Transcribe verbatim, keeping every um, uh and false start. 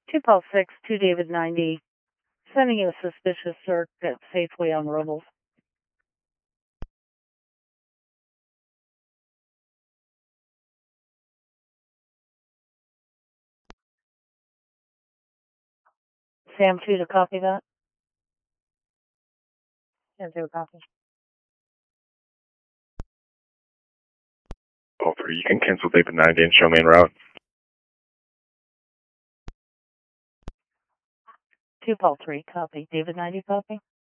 two Paul six, two David ninety. Sending you a suspicious search at Safeway on Robles. Sam two to copy that. Sam two to copy. Paul three, you can cancel David ninety and show main route. two Paul three, copy. David ninety, copy.